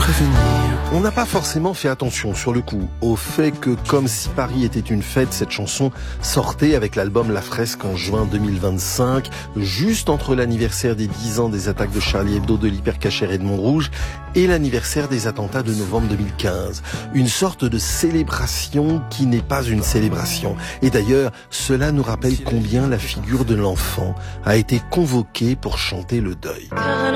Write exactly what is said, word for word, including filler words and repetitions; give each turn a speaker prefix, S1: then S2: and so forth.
S1: prévenir.
S2: On n'a pas forcément fait attention sur le coup au fait que Comme si Paris était une fête, cette chanson sortait avec l'album La Fresque en juin deux mille vingt-cinq, juste entre l'anniversaire des dix ans des attaques de Charlie Hebdo, de l'hypercachère et de Montrouge et l'anniversaire des attentats de novembre deux mille quinze. Une sorte de célébration qui n'est pas une célébration. Et d'ailleurs, cela nous rappelle combien la figure de l'enfant a été convoquée pour chanter le deuil.